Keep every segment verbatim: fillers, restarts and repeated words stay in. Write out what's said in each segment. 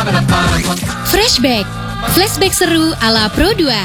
Freshback, flashback seru ala Pro dua.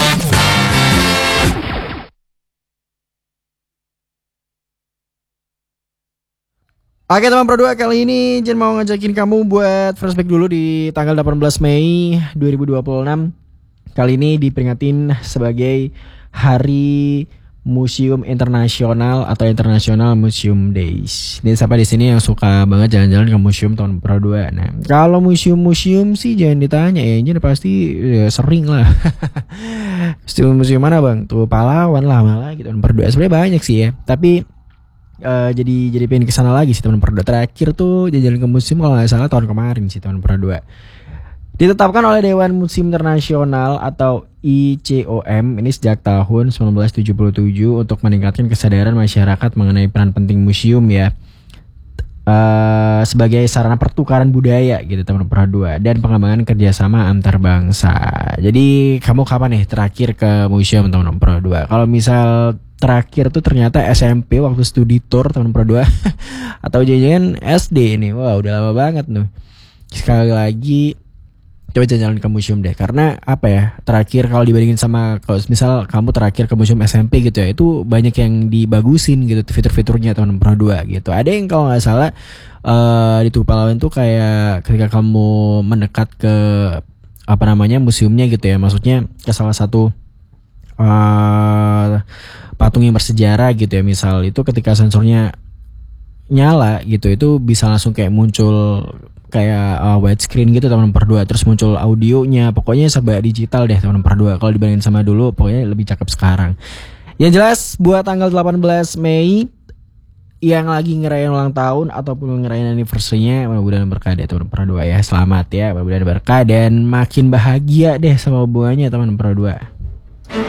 Oke teman Pro dua, kali ini Jen mau ngajakin kamu buat flashback dulu di tanggal delapan belas Mei dua ribu dua puluh enam. Kali ini diperingatin sebagai Hari Museum Internasional atau International Museum Days. Ini siapa di sini yang suka banget jalan-jalan ke museum tahun Pro dua? Nah, kalau museum-museum sih jangan ditanya ya, Jen pasti ya, sering lah. Museum-museum mana bang? Tuh pahlawan lah malah gitu tahun Pro dua. Sebenarnya banyak sih ya, tapi Uh, jadi jadi pengen kesana lagi sih teman Pro dua. Terakhir tuh jalan ke museum kalau nggak salah tahun kemarin sih teman Pro dua. Ditetapkan oleh Dewan Museum Internasional atau I C O M ini sejak tahun seribu sembilan ratus tujuh puluh tujuh untuk meningkatkan kesadaran masyarakat mengenai peran penting museum ya, uh, sebagai sarana pertukaran budaya gitu teman Pro dua dan pengembangan kerjasama antar bangsa. Jadi kamu kapan nih terakhir ke museum teman Pro dua? Kalau misal terakhir tuh ternyata S M P waktu studi tour teman Pro dua atau jangan S D ini, wah udah lama banget tuh. Sekali lagi coba jalan-jalan ke museum deh, karena apa ya, terakhir kalau dibandingin sama kalau misal kamu terakhir ke museum S M P gitu ya, itu banyak yang dibagusin gitu fitur-fiturnya teman Pro dua gitu. Ada yang kalau nggak salah uh, di Tugu Pahlawan tuh kayak ketika kamu mendekat ke apa namanya museumnya gitu ya, maksudnya ke salah satu uh, patung yang bersejarah gitu ya, misal itu ketika sensornya nyala gitu, itu bisa langsung kayak muncul kayak uh, widescreen gitu teman Pro dua, terus muncul audionya, pokoknya serba digital deh teman Pro dua. Kalau dibandingin sama dulu pokoknya lebih cakep sekarang. Yang jelas buat tanggal delapan belas Mei yang lagi ngerayain ulang tahun ataupun ngerayain anniversary-nya, mudah-mudahan berkah deh teman Pro dua ya. Selamat ya, mudah-mudahan berkah dan makin bahagia deh sama hubungannya teman Pro dua.